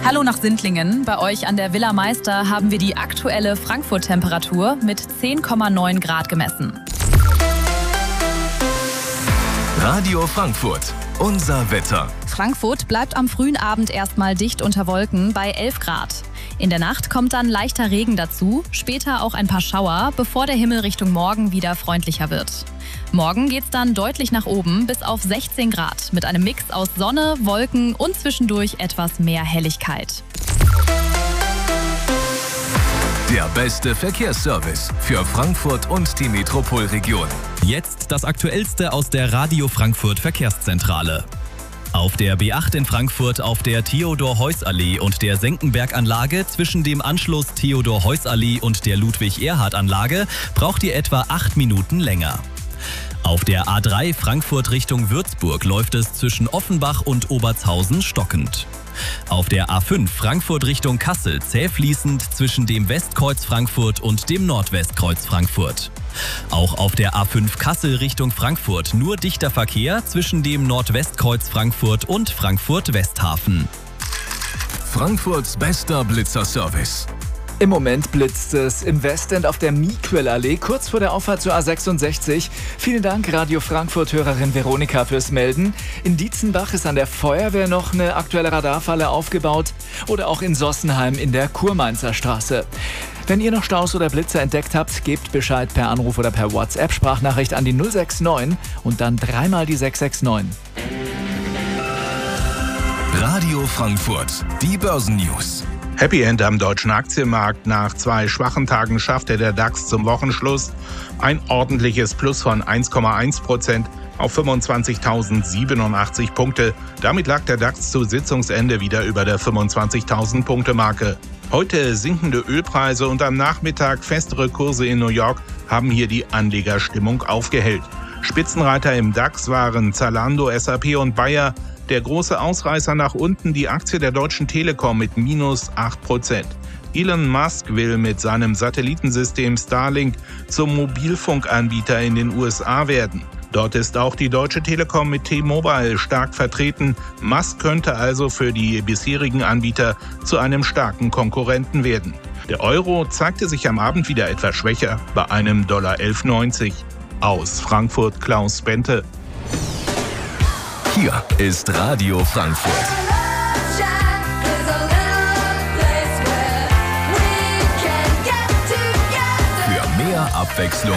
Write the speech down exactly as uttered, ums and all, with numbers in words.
Hallo nach Sindlingen. Bei euch an der Villa Meister haben wir die aktuelle Frankfurt-Temperatur mit zehn Komma neun Grad gemessen. Radio Frankfurt, unser Wetter. Frankfurt bleibt am frühen Abend erstmal dicht unter Wolken bei elf Grad. In der Nacht kommt dann leichter Regen dazu, später auch ein paar Schauer, bevor der Himmel Richtung Morgen wieder freundlicher wird. Morgen geht's dann deutlich nach oben bis auf sechzehn Grad mit einem Mix aus Sonne, Wolken und zwischendurch etwas mehr Helligkeit. Der beste Verkehrsservice für Frankfurt und die Metropolregion. Jetzt das Aktuellste aus der Radio Frankfurt Verkehrszentrale. Auf der B acht in Frankfurt auf der Theodor-Heuss-Allee und der Senckenberg-Anlage zwischen dem Anschluss Theodor-Heuss-Allee und der Ludwig-Erhard-Anlage braucht ihr etwa acht Minuten länger. Auf der A drei Frankfurt Richtung Würzburg läuft es zwischen Offenbach und Obertshausen stockend. Auf der A fünf Frankfurt Richtung Kassel zähfließend zwischen dem Westkreuz Frankfurt und dem Nordwestkreuz Frankfurt. Auch auf der A fünf Kassel Richtung Frankfurt nur dichter Verkehr zwischen dem Nordwestkreuz Frankfurt und Frankfurt-Westhafen. Frankfurts bester Blitzerservice. Im Moment blitzt es im Westend auf der Miquel-Allee, kurz vor der Auffahrt zur A sechsundsechzig. Vielen Dank, Radio Frankfurt-Hörerin Veronika, fürs Melden. In Dietzenbach ist an der Feuerwehr noch eine aktuelle Radarfalle aufgebaut oder auch in Sossenheim in der Kurmainzer Straße. Wenn ihr noch Staus oder Blitzer entdeckt habt, gebt Bescheid per Anruf oder per WhatsApp-Sprachnachricht an die null sechs neun und dann dreimal die sechs sechs neun. Radio Frankfurt, die Börsennews. Happy End am deutschen Aktienmarkt. Nach zwei schwachen Tagen schaffte der DAX zum Wochenschluss ein ordentliches Plus von eins Komma eins Prozent auf fünfundzwanzigtausendsiebenundachtzig Punkte. Damit lag der DAX zu Sitzungsende wieder über der fünfundzwanzigtausend Punkte Marke. Heute sinkende Ölpreise und am Nachmittag festere Kurse in New York haben hier die Anlegerstimmung aufgehellt. Spitzenreiter im DAX waren Zalando, S A P und Bayer. Der große Ausreißer nach unten die Aktie der Deutschen Telekom mit minus acht Prozent. Elon Musk will mit seinem Satellitensystem Starlink zum Mobilfunkanbieter in den U S A werden. Dort ist auch die Deutsche Telekom mit T-Mobile stark vertreten. Musk könnte also für die bisherigen Anbieter zu einem starken Konkurrenten werden. Der Euro zeigte sich am Abend wieder etwas schwächer bei einem Dollar elf neunzig. Aus Frankfurt Klaus Bente. Hier ist Radio Frankfurt. Für mehr Abwechslung